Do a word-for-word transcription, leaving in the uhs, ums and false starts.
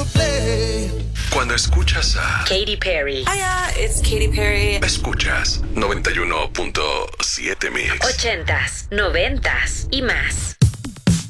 Cuando escuchas a Katy Perry. Hiya, it's Katy Perry. Escuchas noventa y uno punto siete Mix. Ochentas, noventas y más.